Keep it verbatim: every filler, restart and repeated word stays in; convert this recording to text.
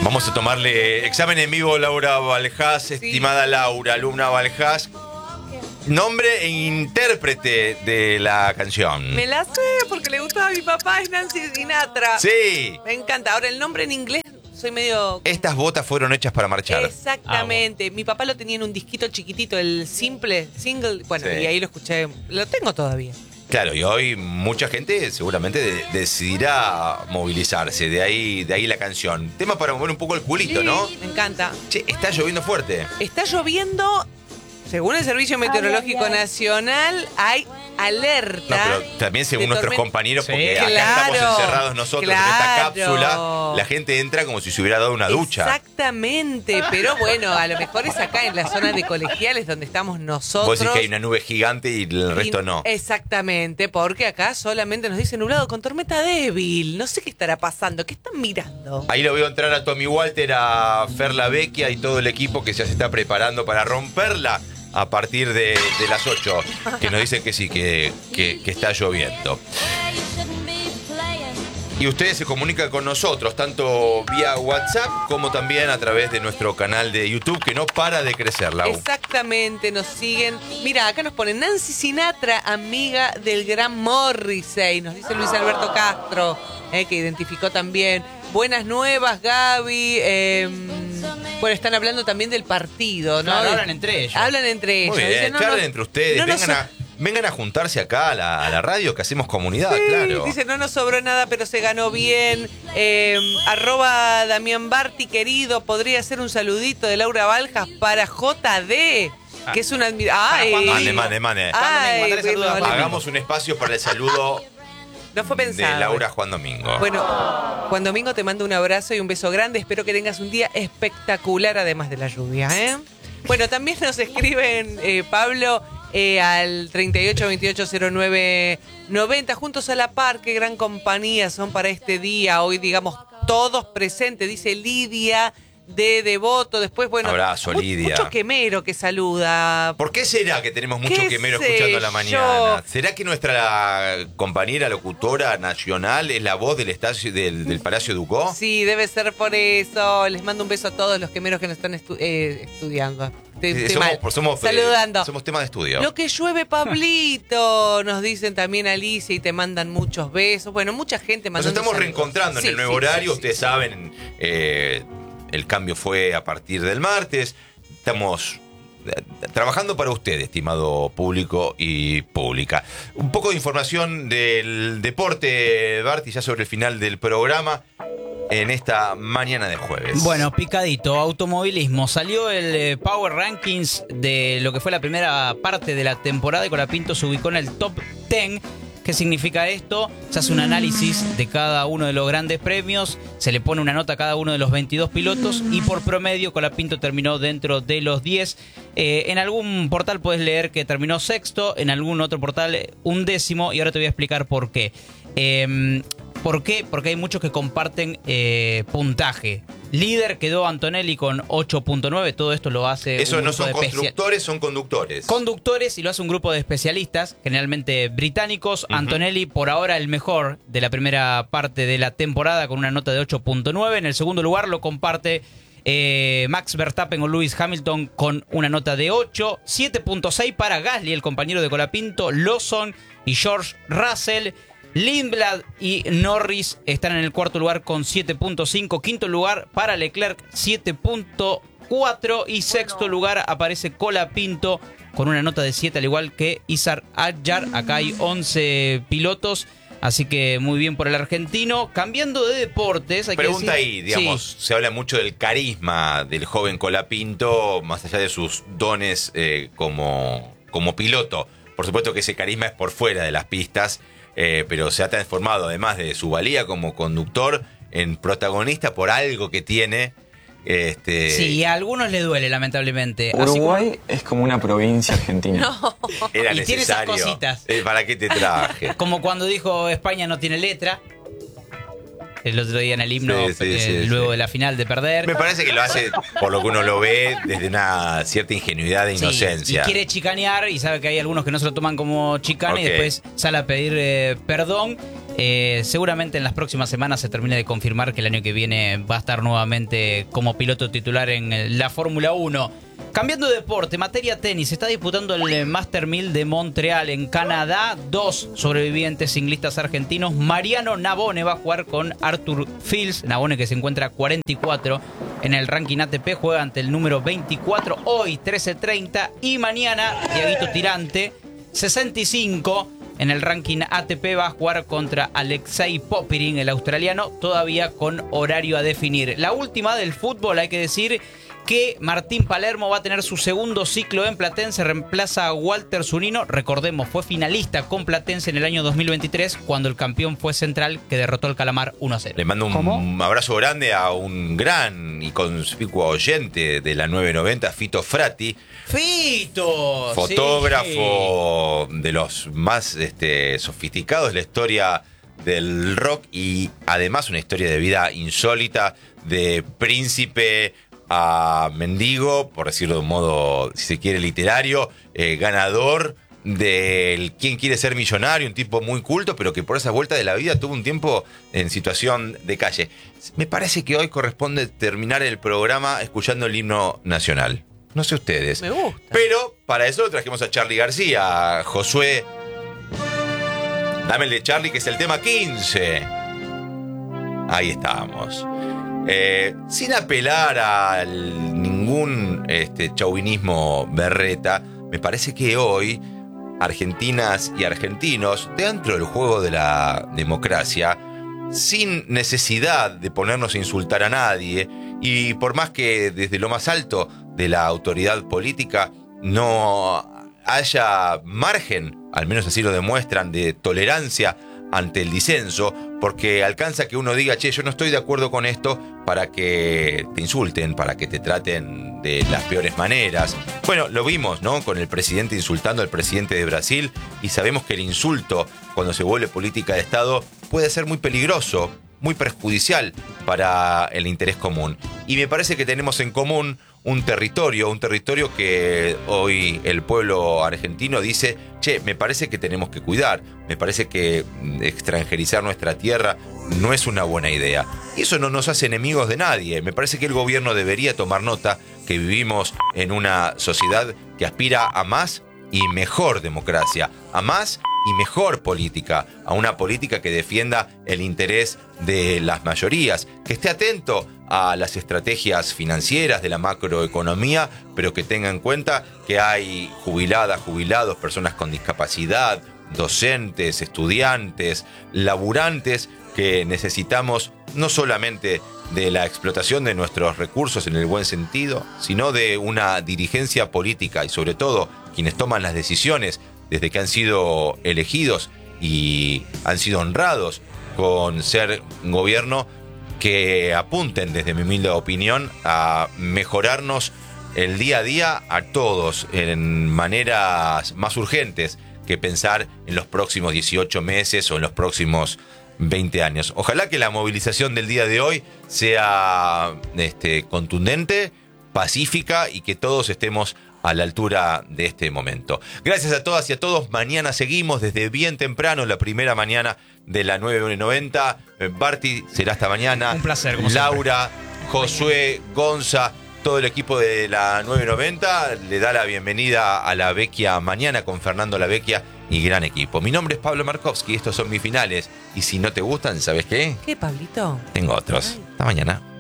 Vamos a tomarle examen en vivo, Laura Valjas, sí. Estimada Laura, alumna Valjas. Nombre e intérprete de la canción. Me la sé porque le gustaba a mi papá, es Nancy Sinatra. Sí. Me encanta. Ahora, el nombre en inglés, soy medio... Estas botas fueron hechas para marchar. Exactamente. Mi papá lo tenía en un disquito chiquitito, el simple, single. Bueno, sí. Y ahí lo escuché. Lo tengo todavía. Claro, y hoy mucha gente seguramente de, decidirá movilizarse. De ahí, de ahí la canción. Tema para mover un poco el culito, sí, ¿no? Me encanta. Che, está lloviendo fuerte. Está lloviendo... Según el Servicio Meteorológico ay, ay, ay. Nacional, hay alerta. No, pero también según nuestros compañeros, sí, porque claro, acá estamos encerrados nosotros claro. en esta cápsula, la gente entra como si se hubiera dado una ducha. Exactamente, pero bueno, a lo mejor es acá en la zona de Colegiales donde estamos nosotros. Vos decís que hay una nube gigante y el resto y, no. Exactamente, porque acá solamente nos dice nublado con tormenta débil. No sé qué estará pasando, ¿qué están mirando? Ahí lo veo entrar a Tommy Walter, a Fer La Vecchia y todo el equipo que ya se está preparando para romperla a partir de, de las ocho, que nos dicen que sí, que, que, que está lloviendo. Y ustedes se comunican con nosotros, tanto vía WhatsApp como también a través de nuestro canal de YouTube, que no para de crecer, Lau. Exactamente, nos siguen. Mira, acá nos ponen Nancy Sinatra, amiga del gran Morrissey, nos dice Luis Alberto Castro, eh, que identificó también. Buenas nuevas, Gaby. Eh, bueno, están hablando también del partido, ¿no? Claro, hablan entre ellos. Hablan entre ellos. Muy bien, dicen, no, charlen no, entre ustedes, no vengan, nos... a, vengan a juntarse acá a la, a la radio, que hacemos comunidad, sí, claro. Dice, no nos sobró nada, pero se ganó bien. Eh, arroba Damián Barti, querido, podría ser un saludito de Laura Valjas para J D. Ah. Que es una admiración. Mande, mande, mande. Ay, bueno, hagamos un espacio para el saludo. No fue pensado. De Laura Juan Domingo. Bueno, Juan Domingo, te mando un abrazo y un beso grande. Espero que tengas un día espectacular, además de la lluvia, ¿eh? Bueno, también nos escriben, eh, Pablo, eh, al treinta y ocho veintiocho cero nueve noventa. Juntos a la par, qué gran compañía son para este día. Hoy, digamos, todos presentes, dice Lidia de Devoto. Después, bueno, abrazo, mu Lidia. Mucho quemero que saluda. ¿Por qué será que tenemos mucho quemero escuchando a la mañana? ¿Será que nuestra compañera locutora nacional es la voz del estacio del, del Palacio Ducó? Sí, debe ser por eso. Les mando un beso a todos los quemeros que nos están estu eh, estudiando. Te, sí, te somos, somos, Saludando. Eh, somos tema de estudio. Lo que llueve, Pablito, nos dicen también Alicia y te mandan muchos besos. Bueno, mucha gente mandando. Nos estamos saludos. reencontrando en sí, el nuevo sí, horario. Sí, Ustedes sí. saben, eh, el cambio fue a partir del martes. Estamos trabajando para usted, estimado público y pública. Un poco de información del deporte, Barty, ya sobre el final del programa. En esta mañana de jueves. Bueno, picadito, automovilismo. Salió el eh, Power Rankings de lo que fue la primera parte de la temporada y Colapinto se ubicó en el top diez. ¿Qué significa esto? Se hace un análisis de cada uno de los grandes premios, se le pone una nota a cada uno de los veintidós pilotos y por promedio Colapinto terminó dentro de los diez. Eh, en algún portal puedes leer que terminó sexto, en algún otro portal un décimo y ahora te voy a explicar por qué. Eh, ¿Por qué? Porque hay muchos que comparten eh, puntaje. Líder quedó Antonelli con ocho punto nueve. Todo esto lo hace Eso un no grupo son de constructores, son conductores. Conductores y lo hace un grupo de especialistas, generalmente británicos. Uh-huh. Antonelli, por ahora, el mejor de la primera parte de la temporada con una nota de ocho punto nueve. En el segundo lugar lo comparte eh, Max Verstappen o Lewis Hamilton con una nota de ocho. siete punto seis para Gasly, el compañero de Colapinto, Lawson y George Russell. Lindblad y Norris están en el cuarto lugar con siete punto cinco. Quinto lugar para Leclerc, siete punto cuatro. Y sexto lugar aparece Colapinto con una nota de siete, al igual que Izar Adjar. Acá hay once pilotos. Así que muy bien por el argentino. Cambiando de deportes. Hay Pregunta que decir, ahí, digamos, sí. Se habla mucho del carisma del joven Colapinto, más allá de sus dones eh, como, como piloto. Por supuesto que ese carisma es por fuera de las pistas. Eh, pero se ha transformado, además de su valía como conductor, en protagonista por algo que tiene. Este... Sí, y a algunos le duele, lamentablemente. Uruguay como... es como una provincia argentina. No. Era y necesario. Tiene esas cositas. Eh, ¿Para qué te traje? Como cuando dijo España no tiene letra. El otro día en el himno, sí, sí, eh, sí, luego sí. de la final de perder. Me parece que lo hace, por lo que uno lo ve, desde una cierta ingenuidad e sí, inocencia. Y quiere chicanear y sabe que hay algunos que no se lo toman como chicane, okay. Y después sale a pedir eh, perdón. Eh, seguramente en las próximas semanas se termine de confirmar que el año que viene va a estar nuevamente como piloto titular en la Fórmula uno. Cambiando de deporte, materia tenis, se está disputando el Master mil de Montreal en Canadá. Dos sobrevivientes ciclistas argentinos. Mariano Navone va a jugar con Arthur Fils. Navone, que se encuentra cuarenta y cuatro en el ranking A T P, juega ante el número veinticuatro hoy trece treinta. Y mañana Tiaguito Tirante, sesenta y cinco en el ranking A T P, va a jugar contra Alexei Popirin, el australiano, todavía con horario a definir. La última del fútbol, hay que decir que Martín Palermo va a tener su segundo ciclo en Platense, reemplaza a Walter Zunino. Recordemos, fue finalista con Platense en el año dos mil veintitrés, cuando el campeón fue Central, que derrotó al Calamar uno a cero. Le mando un ¿Cómo? abrazo grande a un gran y conspicuo oyente de la nueve noventa, Fito Frati. ¡Fito! Fotógrafo sí. de los más este, sofisticados de la historia del rock, y además una historia de vida insólita, de príncipe a mendigo, por decirlo de un modo, si se quiere, literario, eh, ganador del ¿Quién quiere ser millonario? Un tipo muy culto, pero que por esa vuelta de la vida tuvo un tiempo en situación de calle. Me parece que hoy corresponde terminar el programa escuchando el himno nacional. No sé ustedes. Me gusta. Pero para eso trajimos a Charly García. Josué, dame el de Charly, que es el tema quince. Ahí estamos. Eh, sin apelar a ningún este, chauvinismo berreta, me parece que hoy argentinas y argentinos, dentro del juego de la democracia, sin necesidad de ponernos a insultar a nadie, y por más que desde lo más alto de la autoridad política no haya margen, al menos así lo demuestran, de tolerancia ante el disenso, porque alcanza que uno diga, che, yo no estoy de acuerdo con esto, para que te insulten, para que te traten de las peores maneras. Bueno, lo vimos, ¿no? Con el presidente insultando al presidente de Brasil, y sabemos que el insulto, cuando se vuelve política de Estado, puede ser muy peligroso, muy perjudicial para el interés común. Y me parece que tenemos en común un territorio, un territorio que hoy el pueblo argentino dice, che, me parece que tenemos que cuidar, me parece que extranjerizar nuestra tierra no es una buena idea. Y eso no nos hace enemigos de nadie. Me parece que el gobierno debería tomar nota que vivimos en una sociedad que aspira a más y mejor democracia, a más y mejor política, a una política que defienda el interés de las mayorías, que esté atento a las estrategias financieras de la macroeconomía, pero que tenga en cuenta que hay jubiladas, jubilados, personas con discapacidad, docentes, estudiantes, laburantes, que necesitamos no solamente de la explotación de nuestros recursos en el buen sentido, sino de una dirigencia política, y sobre todo quienes toman las decisiones desde que han sido elegidos y han sido honrados con ser un gobierno, que apunten, desde mi humilde opinión, a mejorarnos el día a día a todos en maneras más urgentes que pensar en los próximos dieciocho meses o en los próximos veinte años. Ojalá que la movilización del día de hoy sea este, contundente, pacífica, y que todos estemos a la altura de este momento. Gracias a todas y a todos. Mañana seguimos desde bien temprano, la primera mañana de la nueve noventa. Barty, será hasta mañana. Un placer, como Laura, siempre. Josué, Gonza, todo el equipo de la nueve noventa le da la bienvenida a La Vecchia mañana con Fernando La Vecchia y gran equipo. Mi nombre es Pablo Markovsky, estos son mis finales. Y si no te gustan, ¿sabes qué? ¿Qué, Pablito? Tengo otros. Hasta mañana.